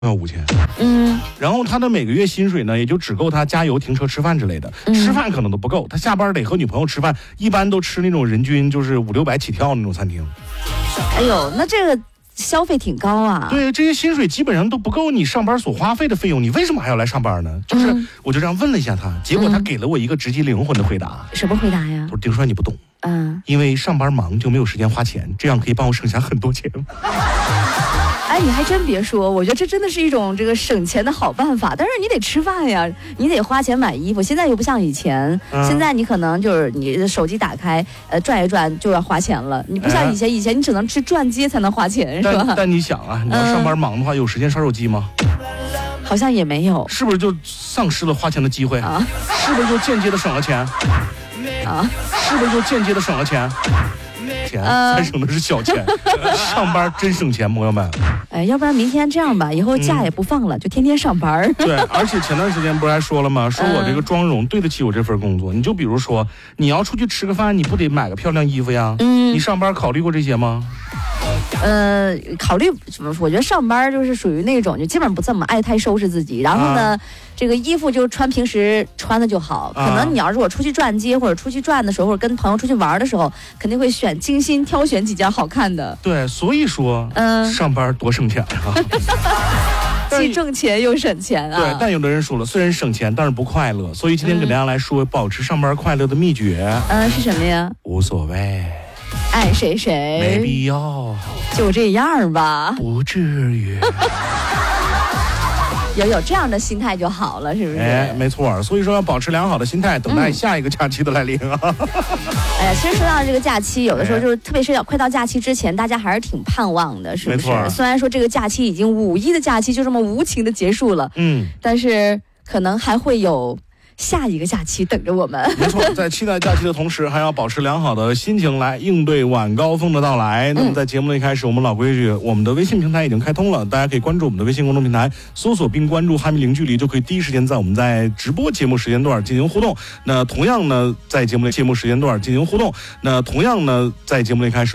要5000，然后他的每个月薪水呢，也就只够他加油、停车、吃饭之类的，吃饭可能都不够，他下班得和女朋友吃饭，一般都吃那种人均就是500-600起跳那种餐厅。 哎呦，那这个消费挺高啊。 对，这些薪水基本上都不够你上班所花费的费用，你为什么还要来上班呢？就是我就这样问了一下他，结果他给了我一个直击灵魂的回答。 什么回答呀？ 我说丁帅你不懂，因为上班忙就没有时间花钱，这样可以帮我省下很多钱。 哎，你还真别说，我觉得这真的是一种这个省钱的好办法。但是你得吃饭呀，你得花钱买衣服。现在又不像以前，现在你可能就是你的手机打开，转一转就要花钱了。你不像以前，以前你只能吃转接才能花钱，是吧？ 但你想啊，你要上班忙的话，有时间刷手机吗？ 好像也没有， 是不是就丧失了花钱的机会啊？是不是就间接的省了钱啊？是不是就间接的省了钱？才省的是小钱，上班真省钱，朋友们。 哎，要不然明天这样吧，以后假也不放了，就天天上班。 对，而且前段时间不是还说了吗？说我这个妆容对得起我这份工作。你就比如说，你要出去吃个饭，你不得买个漂亮衣服呀？你上班考虑过这些吗？ 考虑什么？我觉得上班就是属于那种就基本上不这么爱太收拾自己，然后呢，这个衣服就穿平时穿的就好。可能你要如果出去转街或者出去转的时候，或者跟朋友出去玩的时候，肯定会精心挑选几件好看的。 对，所以说，上班多省钱啊。 既挣钱又省钱啊！ 对，但有的人说了，虽然省钱，但是不快乐。所以今天给大家来说，保持上班快乐的秘诀。 是什么呀？ 无所谓。 爱谁谁， 没必要， 就这样吧， 不至于。 有这样的心态就好了，是不是？ 哎，没错。所以说要保持良好的心态，等待下一个假期的来临啊。 哎呀，其实说到这个假期，有的时候就是特别是要快到假期之前，大家还是挺盼望的，是不是？没错。虽然说这个假期已经5·1的假期就这么无情的结束了，但是可能还会有下一个假期等着我们。 没错，在期待假期的同时，还要保持良好的心情来应对晚高峰的到来。那么在节目的一开始，我们老规矩，我们的微信平台已经开通了，大家可以关注我们的微信公众平台，搜索并关注哈密零距离，就可以第一时间在我们在直播节目时间段进行互动。那同样呢，在节目的时间段进行互动。那同样呢，在节目的一开始。